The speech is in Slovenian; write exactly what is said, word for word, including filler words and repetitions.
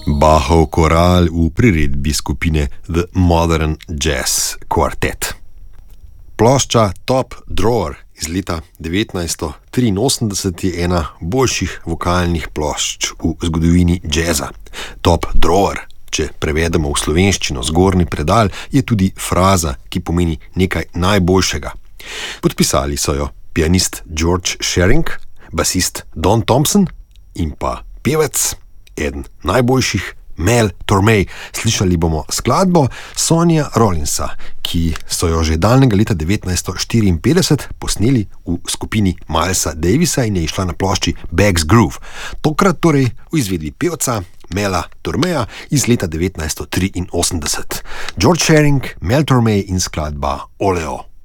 Bachov koral v priredbi skupine The Modern Jazz Quartet. Plošča Top Drawer iz leta devetnajststo triinosemdeset je ena boljših vokalnih plošč v zgodovini jazza. Top Drawer, če prevedemo v slovenščino zgornji predal, je tudi fraza, ki pomeni nekaj najboljšega. Podpisali so jo pianist George Shearing, basist Don Thompson in pa pevec, eden najboljših, Mel Torme. Slišali bomo skladbo Sonja Rollinsa, ki so jo že daljnega leta devetnajststo štiriinpetdeset posneli v skupini Milesa Davisa in je išla na plošči Beg's Groove. Tokrat torej v izvedbi pevca Mela Tormeja iz leta devetnajststo triinosemdeset. George Shearing, Mel Torme in skladba Oleo.